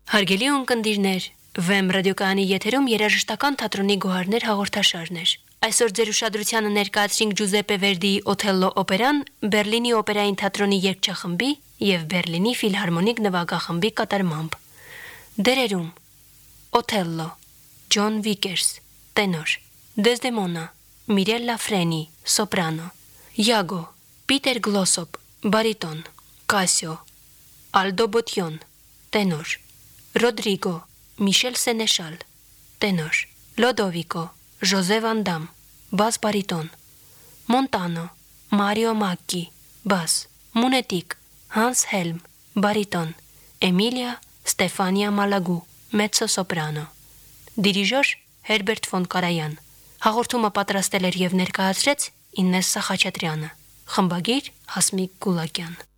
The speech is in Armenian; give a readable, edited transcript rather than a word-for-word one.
Հարգելի ունկնդիրներ, Վեմ ռադիոկայանի եթերում երաժշտական թատրոնի գոհարներ հաղորդաշարն էր։ Այսօր ձեր ուշադրությանը ներկայացրինք Ջուզեպպե Վերդիի Օթելլո օպերան Բերլինի օպերային թատրոնի երգչախմբի եւ Բերլինի ֆիլհարմոնիկ նվագախմբի կատարմամբ։ Դերերում Օթելլո Ջոն Վիկերս, տենոր, Դեզդեմոնա Միրելլա Ֆրենի, սոպրանո, Յագո Պիտեր Գլոսոպ, բարիտոն, Կասիո Ալդո Բոտյոն, տենոր, Ռոդրիգո Միշել Սենեշալ, տենոր, Լոդովիկո Ժոզե Վանդամ, բաս բարիտոն, Մոնտանո Մարիո Մակկի, բաս, Մունետիկ Հանս Հելմ, բարիտոն, Էմիլիա Ստեֆանիա Մալագու, մեծո սոպրանո, դիրիժոր Հերբերտ ֆոն Կարայան։ Հաղորդումը պատրաստել էր եւ ներկայացրեց Իննեսսա Խաչատրյանը, խմբագիր Հասմիկ Գուլակյան։